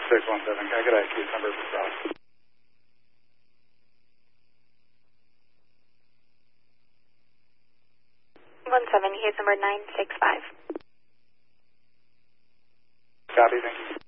617, can I get a case number for South? 17, case number 965. Copy, thank you.